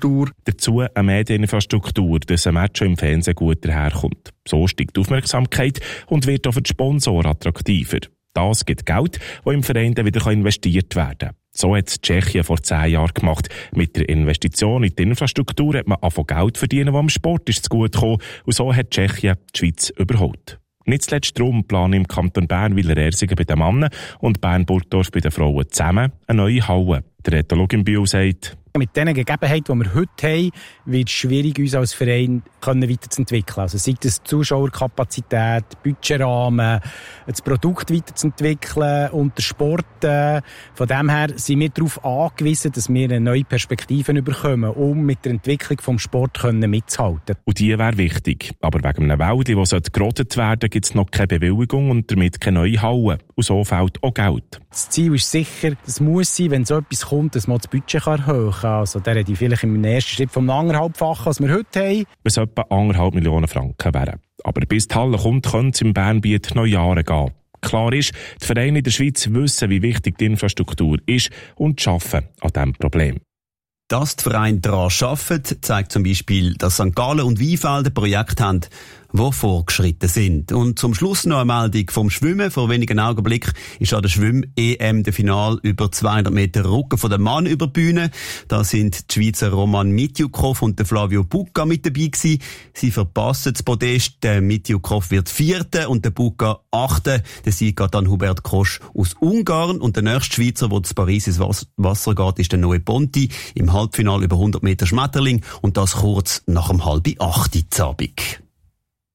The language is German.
Infrastruktur. Dazu eine Medieninfrastruktur, dass ein Match im Fernsehen gut daherkommt. So steigt die Aufmerksamkeit und wird auch für die Sponsoren attraktiver. Das gibt Geld, das im Verein dann wieder investiert werden kann. So hat es Tschechien vor 10 Jahren gemacht. Mit der Investition in die Infrastruktur hat man angefangen Geld verdienen, das am Sport ist zugute gekommen. Und so hat Tschechien die Schweiz überholt. Nicht zuletzt darum planen im Kanton Bern Wilerersigen bei den Männern und Bern-Burgdorf bei den Frauen zusammen eine neue Halle. Der Ethologe in Biel sagt: Mit den Gegebenheiten, die wir heute haben, wird es schwierig, uns als Verein weiterzuentwickeln. Also sei das Zuschauerkapazität, Budgetrahmen, das Produkt weiterzuentwickeln und der Sport. Von dem her sind wir darauf angewiesen, dass wir eine neue Perspektive bekommen, um mit der Entwicklung des Sports mitzuhalten. Und die wäre wichtig. Aber wegen einem Wäldli, das gerodet werden sollte, gibt es noch keine Bewilligung und damit keine neue Halle. Und so fehlt auch Geld. Das Ziel ist sicher, es muss sein, wenn so etwas kommt, dass man das Budget erhöhen kann. Also der hätte vielleicht im ersten Schritt vom 1,5-fachen, was wir heute haben. Was etwa 1,5 Millionen Franken wären. Aber bis die Halle kommt, könnte es im Bernbiet noch Jahre gehen. Klar ist, die Vereine in der Schweiz wissen, wie wichtig die Infrastruktur ist und arbeiten an diesem Problem. Dass die Vereine daran arbeiten, zeigt zum Beispiel, dass St. Gallen und Weinfelden Projekte haben, die vorgeschritten sind. Und zum Schluss noch eine Meldung vom Schwimmen. Vor wenigen Augenblicken ist an der Schwimm-EM der Final über 200 Meter Rücken von dem Mann über die Bühne. Da sind die Schweizer Roman Mitjukov und der Flavio Bucca mit dabei gewesen. Sie verpassen das Podest. Der Mitjukov wird 4. und der Bucca 8. Der Sieg geht an Hubert Kosch aus Ungarn. Und der nächste Schweizer, der zu Paris ins Wasser geht, ist der Noe Ponti im Halbfinale über 100 Meter Schmetterling. Und das kurz nach dem 7:30 Abend.